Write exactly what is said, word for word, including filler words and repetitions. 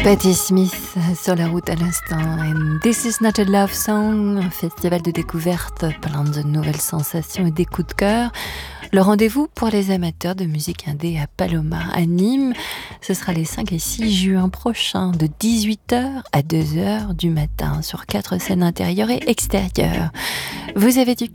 Patti Smith sur la route à l'instant. And This is not a love song, un festival de découverte plein de nouvelles sensations et des coups de cœur. Le rendez-vous pour les amateurs de musique indé à Paloma, à Nîmes, ce sera les cinq et six juin prochains, de dix-huit heures à deux heures du matin, sur quatre scènes intérieures et extérieures. Vous avez du